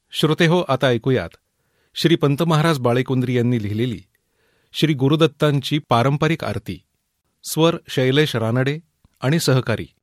श्रोतेहो, आता ऐकूयात श्री पंत महाराज बाळेकुंद्री यांनी लिहिलेली श्री गुरुदत्तांची पारंपरिक आरती. स्वर शैलेश रानडे आणि सहकारी.